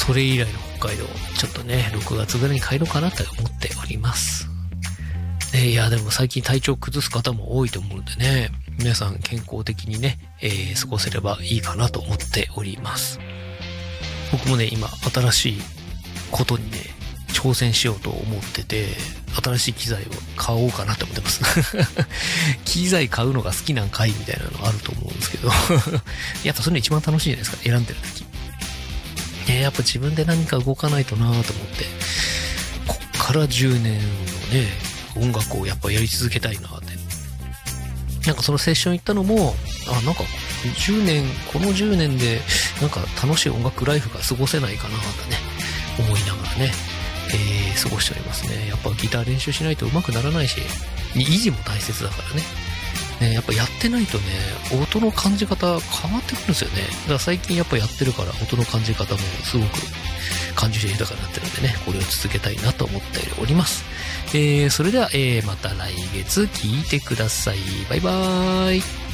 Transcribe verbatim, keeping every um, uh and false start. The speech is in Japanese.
それ以来の北海道、ちょっとね、ろくがつぐらいに帰ろうかなと思っております。えー、いや、でも最近体調崩す方も多いと思うんでね、皆さん健康的にね、えー、過ごせればいいかなと思っております。僕もね、今、新しいことにね、挑戦しようと思ってて、新しい機材を買おうかなと思ってます。機材買うのが好きなんかいみたいなのあると思うんですけど、やっぱそれ一番楽しいじゃないですか、選んでる時。ね、やっぱ自分で何か動かないとなぁと思って、こっからじゅうねんのね、音楽をやっぱやり続けたいなって。なんかそのセッション行ったのも、あ、なんかじゅうねん、このじゅうねんでなんか楽しい音楽ライフが過ごせないかなとね、思いながらね、えー、過ごしておりますね。やっぱギター練習しないと上手くならないし、維持も大切だからね。ね、やっぱやってないとね、音の感じ方変わってくるんですよね。だから最近やっぱやってるから音の感じ方もすごく感じで豊かになってるんでね、これを続けたいなと思っております。えー、それでは、えー、また来月聞いてください。バイバーイ。